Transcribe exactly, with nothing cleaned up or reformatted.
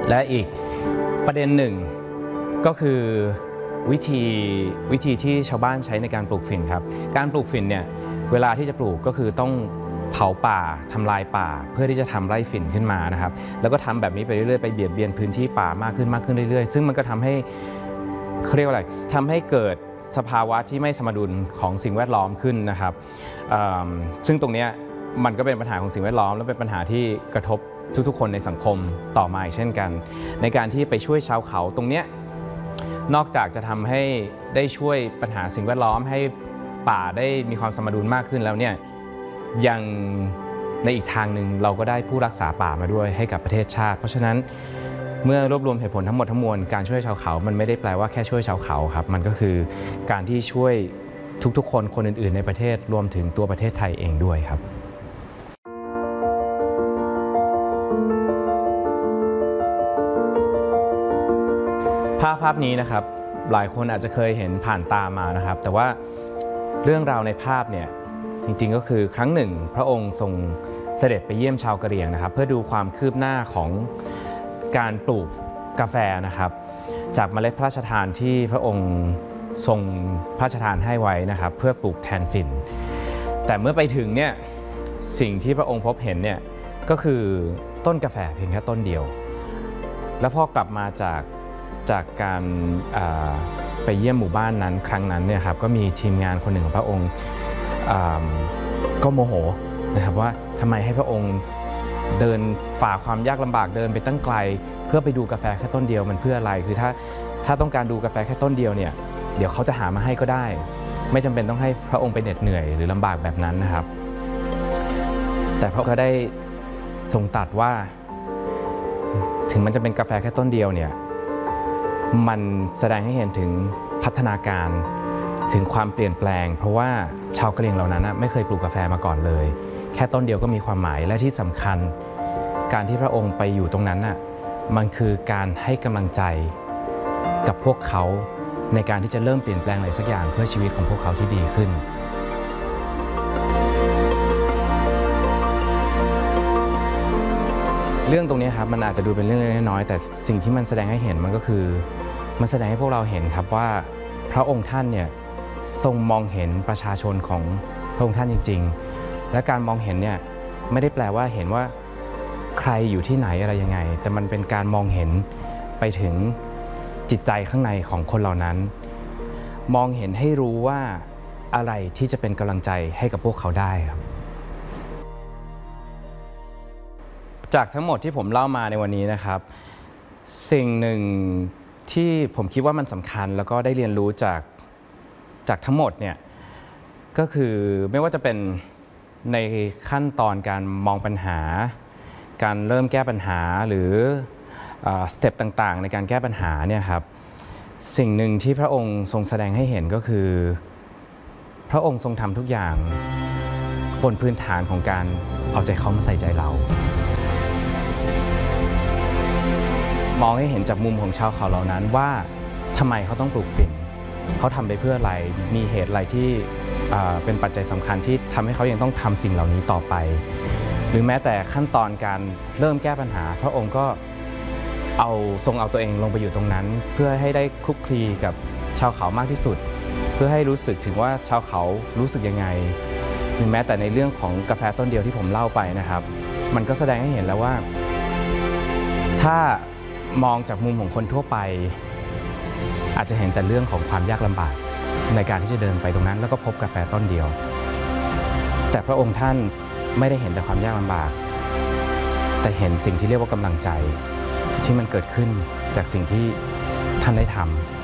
และอีกประเด็นหนึ่งก็คือวิธีวิธีที่ชาวบ้านใช้ในการปลูกฝิ่นครับการปลูกฝิ่นเนี่ยเวลาที่จะปลูกก็คือต้องเผาป่าทำลายป่าเพื่อที่จะทำไร่ฝิ่นขึ้นมานะครับแล้วก็ทำแบบนี้ไปเรื่อยๆไปเบียดเบียนพื้นที่ป่ามากขึ้นมากขึ้นเรื่อยๆซึ่งมันก็ทำให้เขาเรียกว่าอะไรทำให้เกิดสภาวะที่ไม่สมดุลของสิ่งแวดล้อมขึ้นนะครับซึ่งตรงนี้มันก็เป็นปัญหาของสิ่งแวดล้อมและเป็นปัญหาที่กระทบทุกๆคนในสังคมต่อมาเช่นกันในการที่ไปช่วยชาวเขาตรงเนี้ยนอกจากจะทำให้ได้ช่วยปัญหาสิ่งแวดล้อมให้ป่าได้มีความสมดุลมากขึ้นแล้วเนี่ยยังในอีกทางหนึ่งเราก็ได้ผู้รักษาป่ามาด้วยให้กับประเทศชาติเพราะฉะนั้นเมื่อรวบรวมเหตุผลทั้งหมดทั้งมวลการช่วยชาวเขามันไม่ได้แปลว่าแค่ช่วยชาวเขาครับมันก็คือการที่ช่วยทุกๆคนคนอื่นๆในประเทศรวมถึงตัวประเทศไทยเองด้วยครับภาพภาพนี้นะครับหลายคนอาจจะเคยเห็นผ่านตามานะครับแต่ว่าเรื่องราวในภาพเนี่ยจริงๆก็คือครั้งหนึ่งพระองค์ทรงเสด็จไปเยี่ยมชาวกะเหรี่ยงนะครับเพื่อดูความคืบหน้าของการปลูกกาแฟนะครับจากเมล็ดพระราชทานที่พระองค์ทรงพระราชทานให้ไว้นะครับเพื่อปลูกแทนฝิ่นแต่เมื่อไปถึงเนี่ยสิ่งที่พระองค์พบเห็นเนี่ยก็คือต้นกาแฟเพียงแค่ต้นเดียวแล้วพอกลับมาจากจากการไปเยี่ยมหมู่บ้านนั้นครั้งนั้นเนี่ยครับก็มีทีมงานคนหนึ่งของพระองค์ก็โมโหนะครับว่าทำไมให้พระองค์เดินฝ่าความยากลำบากเดินไปตั้งไกลเพื่อไปดูกาแฟแค่ต้นเดียวมันเพื่ออะไรคือถ้าถ้าต้องการดูกาแฟแค่ต้นเดียวเนี่ยเดี๋ยวเขาจะหามาให้ก็ได้ไม่จำเป็นต้องให้พระองค์ไปเหน็ดเหนื่อยหรือลำบากแบบนั้นนะครับแต่พระองค์ก็ได้ทรงตรัสว่าถึงมันจะเป็นกาแฟแค่ต้นเดียวเนี่ยมันแสดงให้เห็นถึงพัฒนาการถึงความเปลี่ยนแปลงเพราะว่าชาวกะเหรี่ยงเหล่านั้นไม่เคยปลูกกาแฟมาก่อนเลยแค่ต้นเดียวก็มีความหมายและที่สำคัญการที่พระองค์ไปอยู่ตรงนั้นน่ะมันคือการให้กำลังใจกับพวกเขาในการที่จะเริ่มเปลี่ยนแปลงอะไรสักอย่างเพื่อชีวิตของพวกเขาที่ดีขึ้นเรื่องตรงนี้ครับมันอาจจะดูเป็นเรื่องเล็กน้อยแต่สิ่งที่มันแสดงให้เห็นมันก็คือมันแสดงให้พวกเราเห็นครับว่าพระองค์ท่านเนี่ยทรงมองเห็นประชาชนของพระองค์ท่านจริงๆและการมองเห็นเนี่ยไม่ได้แปลว่าเห็นว่าใครอยู่ที่ไหนอะไรยังไงแต่มันเป็นการมองเห็นไปถึงจิตใจข้างในของคนเหล่านั้นมองเห็นให้รู้ว่าอะไรที่จะเป็นกำลังใจให้กับพวกเขาได้ครับจากทั้งหมดที่ผมเล่ามาในวันนี้นะครับสิ่งหนึ่งที่ผมคิดว่ามันสำคัญแล้วก็ได้เรียนรู้จากจากทั้งหมดเนี่ยก็คือไม่ว่าจะเป็นในขั้นตอนการมองปัญหาการเริ่มแก้ปัญหาหรือสเต็ปต่างๆในการแก้ปัญหาเนี่ยครับสิ่งหนึ่งที่พระองค์ทรงแสดงให้เห็นก็คือพระองค์ทรงทำทุกอย่างบนพื้นฐานของการเอาใจเขามาใส่ใจเรามองให้เห็นจากมุมของชาวเขาเหล่านั้นว่าทำไมเขาต้องปลูกฝิ่นเขาทำไปเพื่ออะไรมีเหตุอะไรที่เป็นปัจจัยสำคัญที่ทำให้เขายังต้องทำสิ่งเหล่านี้ต่อไปหรือแม้แต่ขั้นตอนการเริ่มแก้ปัญหาพระองค์ก็เอาทรงเอาตัวเองลงไปอยู่ตรงนั้นเพื่อให้ได้คลุกคลีกับชาวเขามากที่สุดเพื่อให้รู้สึกถึงว่าชาวเขารู้สึกยังไงหรือแม้แต่ในเรื่องของกาแฟต้นเดียวที่ผมเล่าไปนะครับมันก็แสดงให้เห็นแล้วว่าถ้ามองจากมุมของคนทั่วไปอาจจะเห็นแต่เรื่องของความยากลำบากในการที่จะเดินไปตรงนั้นแล้วก็พบกาแฟต้นเดียวแต่พระองค์ท่านไม่ได้เห็นแต่ความยากลำบากแต่เห็นสิ่งที่เรียกว่ากำลังใจที่มันเกิดขึ้นจากสิ่งที่ท่านได้ทำ